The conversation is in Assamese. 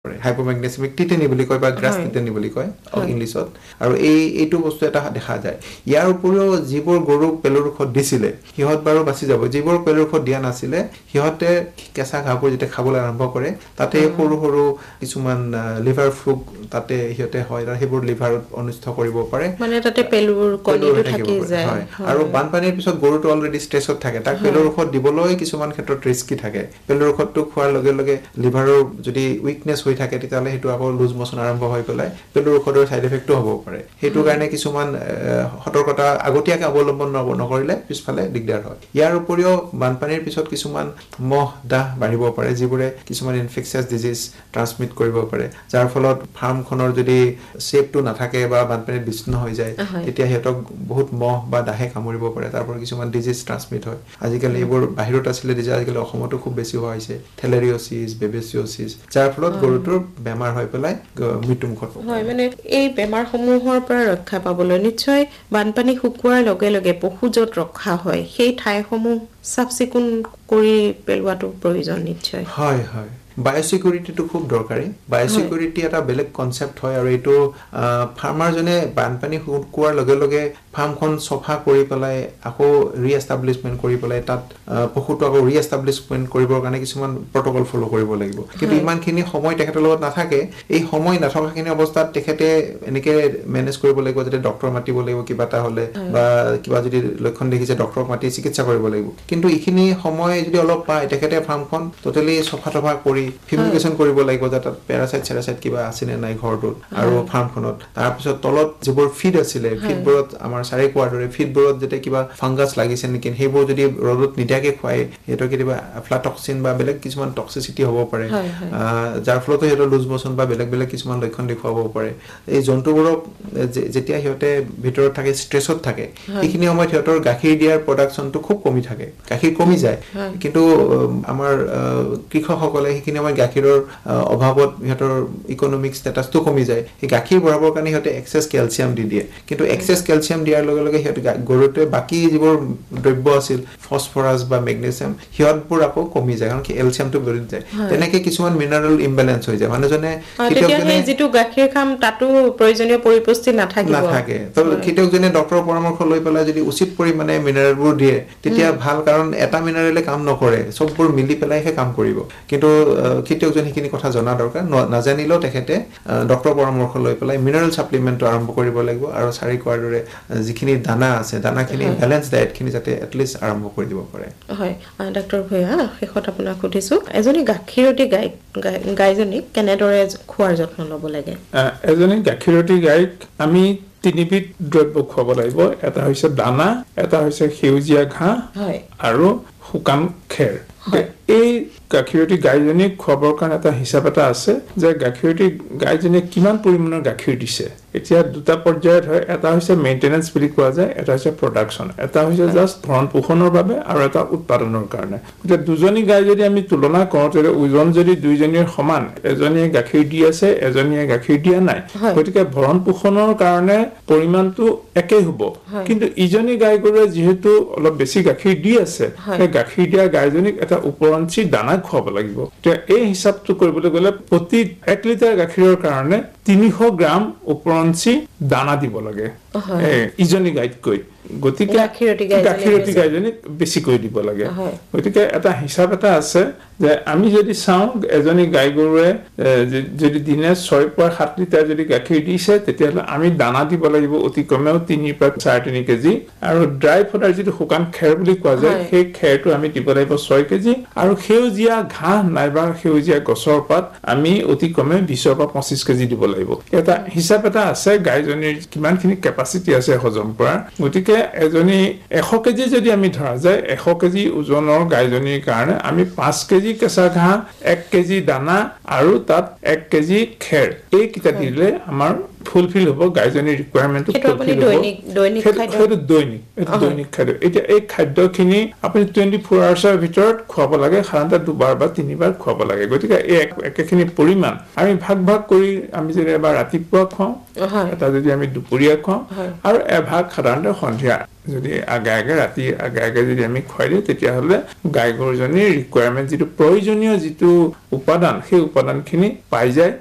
হাইপোমেগনেসিমিক টিটেনি বুলি কয় বা গ্ৰাছ টিটেনি বুলি কয় ইংলিছত আৰু এইটো বস্তু এটা দেখা যায় ইয়াৰ উপৰিও যিবোৰ গৰুক পেলুৰ ঔষধ দিছিলে সিহঁত বাৰু বাচি যাব যিবোৰ পেলুৰ ঔষধ দিয়া নাছিলে সিহঁতে কেঁচা ঘাঁহবোৰ যেতিয়া খাবলৈ আৰম্ভ কৰে তাতে সৰু সৰু কিছুমান লিভাৰ ফ্লুক তাতে সিহঁতে হয় আৰু সেইবোৰ লিভাৰত অনিষ্ট কৰিব পাৰে মানে তাতে পেলুৰ কণীটো থাকি যায় আৰু বানপানীৰ পিছত গৰুটো অলৰেডি ষ্ট্ৰেছত থাকে তাক পেলুৰ ঔষধ দিবলৈ কিছুমান ক্ষেত্ৰত ৰিস্কি থাকে পেলুৰ ঔষধটো খোৱাৰ লগে লগে লিভাৰৰ যদি উইকনেছ হৈ থাকে তেতিয়াহ'লে সেইটো আকৌ লুজ মোচন আৰম্ভ হৈ পেলাই পেলুৰ ঔষধৰ সাইড এফেক্টটো হ'ব পাৰে সেইটো কাৰণে কিছুমান সতৰ্কতা আগতীয়াকৈ অৱলম্বন নকৰিলে পিছফালে দিগদাৰ হয় ইয়াৰ উপৰিও বানপানীৰ পিছত কিছুমান মহ দাহ বাঢ়িব পাৰে যিবোৰে কিছুমান ইনফেকচিয়াছ ডিজিজ ট্ৰান্সমিট কৰিব পাৰে যাৰ ফলত ফাৰ্মখনৰ যদি সেফটো নাথাকে বা বানপানীত বিচ্ছিন্ন হৈ যায় তেতিয়া সিহঁতক বহুত মহ বা দাহে কামুৰিব পাৰে তাৰ পৰা কিছুমান ডিজিজ ট্ৰান্সমিট হয় আজিকালি এইবোৰ বাহিৰত আছিলে ডিজিজ আজিকালি অসমতো খুব বেছি হোৱা হৈছে থেলেৰিঅচিছ বেবেচিঅচিছ যাৰ ফলত গৰুটোৰ বেমাৰ হৈ পেলাই মৃত্যুমুখত হয় মানে এই বেমাৰসমূহৰ পৰা ৰক্ষা পাবলৈ নিশ্চয় বানপানী শুকোৱাৰ লগে লগে পশু য'ত ৰখা হয় সেই ঠাইসমূহ চাফ চিকুণ কৰি পেলোৱাটো প্ৰয়োজন নিশ্চয় হয় হয় বায়োচিকিউৰিটিটো খুব দৰকাৰী বায়োচিকিউৰিটি এটা বেলেগ কনসেপ্ট হয় আৰু এইটো ফাৰ্মাৰজনে বানপানী শুকোৱাৰ লগে লগে ফাৰ্মখন চফা কৰি পেলাই আকৌ ৰিএষ্টাব্লিছমেণ্ট কৰি পেলাই তাত পশুটো আকৌ ৰিএষ্টাব্লিছমেণ্ট কৰিবৰ কাৰণে কিছুমান প্ৰট'কল ফ'ল' কৰিব লাগিব কিন্তু ইমানখিনি সময় তেখেতৰ লগত নাথাকে এই সময় নথকাখিনি অৱস্থাত তেখেতে এনেকে মেনেজ কৰিব লাগিব যাতে ডক্টৰ মাতিব লাগিব কিবা এটা হ'লে বা কিবা যদি লক্ষণ দেখিছে ডক্টৰক মাতি চিকিৎসা কৰিব লাগিব কিন্তু এইখিনি সময় যদি অলপ পায় তেখেতে ফাৰ্মখন টোটেলি চফা কৰি ফিউমিগেশ্যন কৰিব লাগিব যাতে তাত পেৰাচাইট কিবা আছে নে নাই ঘৰটোত আৰু ফাৰ্মখনত তাৰপিছত তলত যিবোৰ ফিড আছিলে ফিডবোৰত আমাৰ চাৰি কোৱাৰ দৰে ফিডবোৰত যেতিয়া কিবা ফাংগাছ লাগিছে নেকি সেইবোৰ যদি ৰ'দত নিদিয়াকে খুৱাই সেইটো কেতিয়াবা এফ্লাটক্সিন বা বেলেগ কিছুমান টক্সিচিটি হ'ব পাৰে যাৰ ফলত সিহঁতৰ লুজ মোচন বা বেলেগ কিছুমান লক্ষণ দেখুৱাব পাৰে এই জন্তুবোৰক যেতিয়া সিহঁতে ভিতৰত থাকে ষ্ট্ৰেছত থাকে এইখিনি সময়ত সিহঁতৰ গাখীৰ দিয়াৰ প্ৰডাকশ্যনটো খুব কমি থাকে গাখীৰ কমি যায় কিন্তু আমাৰ কৃষকসকলে সেইখিনি সময়ত গাখীৰৰ অভাৱত সিহঁতৰ ইকনমিক ষ্টেটাছটো কমি যায় সেই গাখীৰ বঢ়াবৰ কাৰণে সিহঁতে এক্সেছ কেলছিয়াম দি দিয়ে কিন্তু এক্সেছ কেলছিয়াম দিয়াৰ লগে লগে সিহঁতে গৰুটোৱে বাকী যিবোৰ দ্ৰব্য আছিল ফছফৰাছ বা মেগনেছিয়াম সিহঁতবোৰ আকৌ কমি যায় কাৰণ কেলছিয়ামটো বৃদ্ধি যায় তেনেকে কিছুমান মিনাৰেল ইমবেলেন্স হৈ যায় মানুহজনে যিটো গাখীৰ খাম তাতো প্ৰয়োজনীয় পৰিপুষ্টি নাথাকে তো খেতিয়কজনে ডক্টৰৰ পৰামৰ্শ লৈ পেলাই যদি উচিত পৰিমাণে মিনাৰেলবোৰ দিয়ে তেতিয়া ভাল কাৰণ এটা মিনাৰেলে কাম নকৰে চববোৰ মিলি পেলাইহে কাম কৰিব কিন্তু খেতিয়কজনে সেইখিনি কথা জনা দৰকাৰ নাজানিলেও তেখেতে ডক্টৰৰ পৰামৰ্শ লৈ পেলাই মিনাৰেল সাপ্লিমেণ্টটো আৰম্ভ কৰিব লাগিব আৰু চাৰি কোৱাৰ দৰে যিখিনি দানা আছে দানাখিনি বেলেঞ্চ ডায়েটখিনি যাতে এটলিষ্ট আৰম্ভ কৰি দিব পাৰে হয় ডক্টৰ ভূঞা শেষত আপোনাক সুধিছো এজনী গাখীৰতী গাইজনীক কেনেদৰে খোৱাৰ যত্ন ল'ব লাগে এজনী গাখীৰতী গাইক আমি তিনিবিধ দ্ৰব্য খুৱাব লাগিব এটা হৈছে দানা এটা হৈছে সেউজীয়া ঘাঁহ আৰু শুকান খেৰ এই গাখীৰতী গাইজনীক খুৱাবৰ কাৰণে এটা হিচাপ এটা আছে যে গাখীৰতী গাইজনীয়ে কিমান পৰিমাণৰ গাখীৰ দিছে এতিয়া দুটা পৰ্যায়ত হয় এটা হৈছে মেইনটেনেন্স বুলি কোৱা যায় এটা হৈছে প্ৰডাকশ্যন এটা হৈছে জাষ্ট ভৰণ পোষণৰ বাবে আৰু এটা উৎপাদনৰ কাৰণে এতিয়া দুজনী গাই যদি আমি তুলনা কৰোঁ তেতিয়া ওজন যদি দুইজনীৰ সমান এজনীয়ে গাখীৰ দি আছে এজনীয়ে গাখীৰ দিয়া নাই গতিকে ভৰণ পোষণৰ কাৰণে পৰিমাণটো একেই হ'ব কিন্তু ইজনী গাই গৰুৱে যিহেতু অলপ বেছি গাখীৰ দি আছে সেই গাখীৰ দিয়া গাইজনীক এটা উপৰঞ্চি দানা খুৱাব লাগিব এতিয়া এই হিচাপটো কৰিবলৈ গ'লে প্ৰতি 1 লিটাৰ গাখীৰৰ কাৰণে 300 গ্ৰাম উপৰঞ্চি দানা দিব লাগে ইজনী গাইতকৈ গতিকে গাখীৰতী গাইজনীক বেছিকৈ দিব লাগে গতিকে এটা হিচাপ এটা আছে যে আমি যদি চাওঁ এজনী গাই গৰুৱে যদি দিনে 6 পৰা 7 লিটাৰ যদি গাখীৰ দিছে তেতিয়াহ'লে আমি দানা দিব লাগিব অতি কমেও 3 পৰা 3.5 কেজি আৰু ড্ৰাই ফডাৰ যিটো শুকান খেৰ বুলি কোৱা যায় সেই খেৰটো আমি দিব লাগিব 6 কেজি আৰু সেউজীয়া ঘাঁহ নাইবা সেউজীয়া গছৰ পাত আমি অতি কমে 20 পৰা 25 কেজি দিব লাগিব এটা হিচাপ এটা আছে গাইজনীৰ কিমানখিনি কেপাচিটি আছে হজম কৰা গতিকে এজনী 100 কেজি যদি আমি ধৰা যায় 100 কেজি ওজনৰ গাইজনীৰ কাৰণে আমি 5 কেজি কেঁচা ঘাঁহ 1 কেজি দানা আৰু তাত 1 কেজি খেৰ এই কিটা দিলে আমাৰ ফুলফিল হ'ব গাইজনীৰ ৰিকুৱাৰমেণ্টটো ফুলফিল হ'ব সেইটো দৈনিক খাদ্য এতিয়া এই খাদ্যখিনি আপুনি 24 আৱাৰ্ছৰ ভিতৰত খুৱাব লাগে সাধাৰণতে 2বাৰ বা 3বাৰ খুৱাব লাগে গতিকে এই একেখিনি পৰিমাণ আমি ভাগ কৰি আমি যদি এবাৰ ৰাতিপুৱা খুৱাওঁ এটা যদি আমি দুপৰীয়া খুৱাওঁ আৰু এভাগ সাধাৰণতে সন্ধিয়া যদি আগে ৰাতি আগে যদি আমি খুৱাই দিওঁ তেতিয়াহ'লে গাই গৰুজনীৰ ৰিকুৱাৰমেণ্ট যিটো প্ৰয়োজনীয় যিটো উপাদান সেই উপাদানখিনি পাই যায়